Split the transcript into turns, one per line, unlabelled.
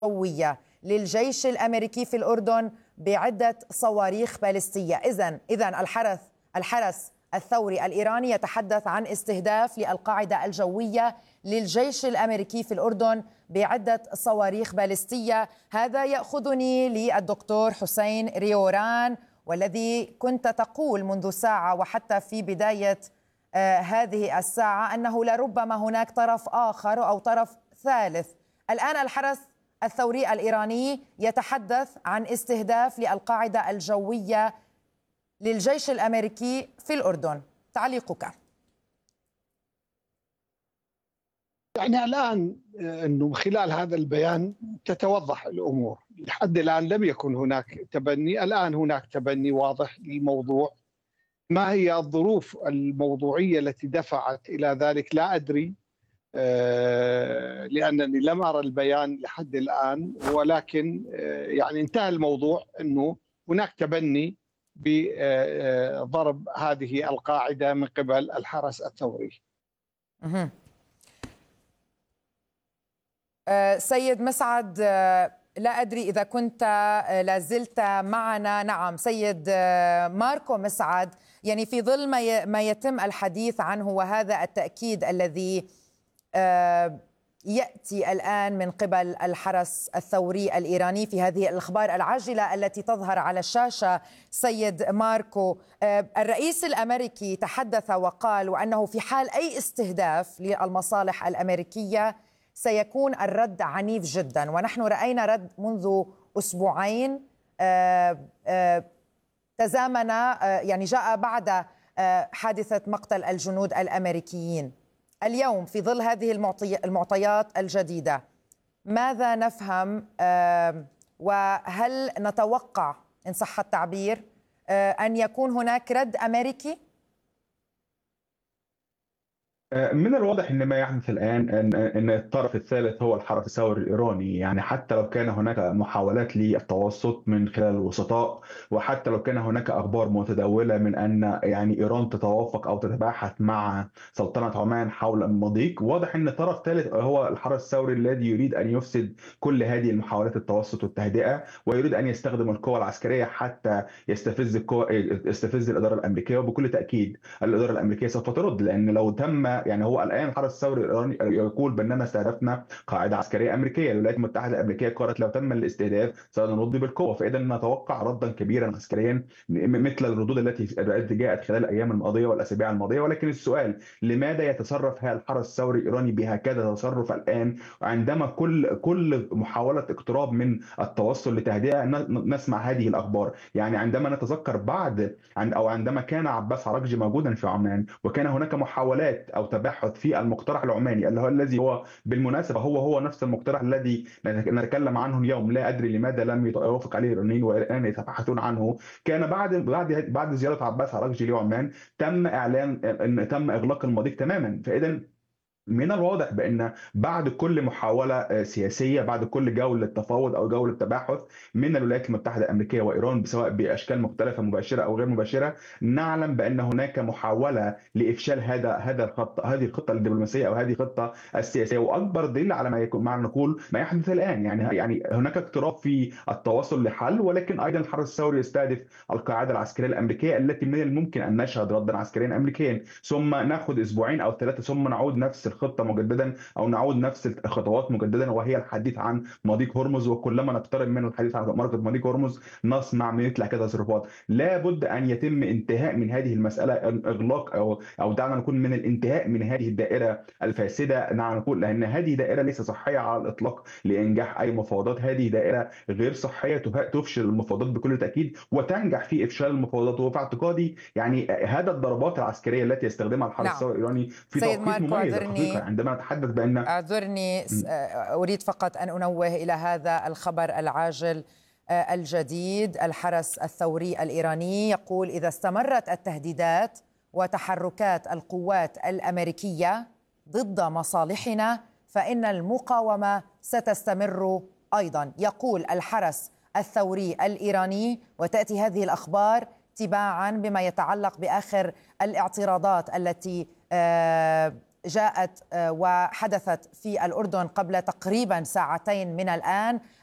جوية للجيش الأمريكي في الأردن بعدة صواريخ باليستية. إذن الحرس الثوري الإيراني يتحدث عن استهداف للقاعدة الجوية للجيش الأمريكي في الأردن بعدة صواريخ باليستية. هذا يأخذني للدكتور حسين ريوران، والذي كنت تقول منذ ساعة وحتى في بداية هذه الساعة أنه لربما هناك طرف آخر أو طرف ثالث. الآن الحرس الثوري الإيراني يتحدث عن استهداف للقاعدة الجوية للجيش الأمريكي في الأردن. تعليقك؟
يعني الآن أنه خلال هذا البيان تتوضح الأمور. لحد الآن لم يكن هناك تبني، الآن هناك تبني واضح للموضوع. ما هي الظروف الموضوعية التي دفعت إلى ذلك لا أدري، لأنني لم أرى البيان لحد الآن، ولكن يعني انتهى الموضوع أنه هناك تبني بضرب هذه القاعدة من قبل الحرس الثوري.
سيد مسعد، لا أدري إذا كنت لازلت معنا. نعم سيد ماركو مسعد، يعني في ظل ما يتم الحديث عنه وهذا التأكيد الذي يأتي الآن من قبل الحرس الثوري الإيراني في هذه الأخبار العاجلة التي تظهر على الشاشة، سيد ماركو، الرئيس الأمريكي تحدث وقال وأنه في حال أي استهداف للمصالح الأمريكية سيكون الرد عنيف جدا، ونحن رأينا رد منذ أسبوعين تزامن، يعني جاء بعد حادثة مقتل الجنود الأمريكيين. اليوم في ظل هذه المعطيات الجديدة ماذا نفهم، وهل نتوقع إن صح التعبير أن يكون هناك رد أمريكي؟
من الواضح ان ما يحدث الان ان الطرف الثالث هو الحرس الثوري الايراني، يعني حتى لو كان هناك محاولات للتوسط من خلال الوسطاء، وحتى لو كان هناك اخبار متداوله من ان يعني ايران تتوافق او تتباحث مع سلطنه عمان حول المضيق، واضح ان طرف ثالث هو الحرس الثوري الذي يريد ان يفسد كل هذه المحاولات التوسط والتهدئه، ويريد ان يستخدم القوى العسكريه حتى يستفز الاداره الامريكيه. وبكل تاكيد الاداره الامريكيه سوف ترد، لان لو تم يعني هو الان الحرس الثوري الايراني يقول باننا استهدفنا قاعده عسكريه امريكيه. الولايات المتحده الامريكيه قالت لو تم الاستهداف سنرد بالقوه، فاذا نتوقع ردا كبيرا عسكريا مثل الردود التي جاءت خلال الايام الماضيه والاسابيع الماضيه. ولكن السؤال، لماذا يتصرف هذا الحرس الثوري الايراني بهكذا تصرف الان، عندما كل محاوله اقتراب من التوصل لتهدئه نسمع هذه الاخبار؟ يعني عندما نتذكر عندما كان عباس عراقجي موجودا في عمان وكان هناك محاولات او تباحث في المقترح العماني الذي هو بالمناسبه هو نفس المقترح الذي نتكلم عنه اليوم، لا ادري لماذا لم يوافق عليه الايرانيين والان يتباحثون عنه. كان بعد زياره عباس عراقجي لعمان تم اعلان ان تم اغلاق المضيق تماما. فاذا من الواضح بأن بعد كل محاولة سياسية، بعد كل جولة تفاوض أو جولة تباحث من الولايات المتحدة الأمريكية وإيران سواء بأشكال مختلفة مباشرة أو غير مباشرة، نعلم بأن هناك محاولة لإفشال هذه الخطة الدبلوماسية أو هذه الخطة السياسية. وأكبر دليل على ما نقول ما يحدث الآن، يعني هناك اقتراب في التوصل لحل، ولكن أيضا الحرس الثوري يستهدف القاعدة العسكرية الأمريكية التي من الممكن أن نشهد ردا عسكريا أمريكيا، ثم نأخذ أسبوعين أو ثلاثة ثم نعود نفس الخطة مجددا أو نعود نفس الخطوات مجددا، وهي الحديث عن مضيق هرمز. وكلما نقترب من الحديث عن معركة مضيق هرمز نسمع مثل هكذا تصرفات. لا بد أن يتم انتهاء من هذه المسألة، إغلاق أو دعنا نكون من الانتهاء من هذه الدائرة الفاسدة، دعنا نقول، لأن هذه دائرة ليس صحية على الإطلاق لإنجاح أي مفاوضات. هذه دائرة غير صحية تفشل المفاوضات بكل تأكيد وتنجح في إفشال المفاوضات. وفي اعتقادي يعني هذا الضربات العسكرية التي يستخدمها الحرس الثوري الإيراني في توقيت مميز الحقيقة، عندما نتحدث بأن
أعذرني أريد فقط أن أنوه إلى هذا الخبر العاجل الجديد. الحرس الثوري الإيراني يقول إذا استمرت التهديدات وتحركات القوات الأمريكية ضد مصالحنا فإن المقاومة ستستمر أيضا. يقول الحرس الثوري الإيراني، وتأتي هذه الأخبار تباعا بما يتعلق بآخر الاعتراضات التي جاءت وحدثت في الأردن قبل تقريبا ساعتين من الآن.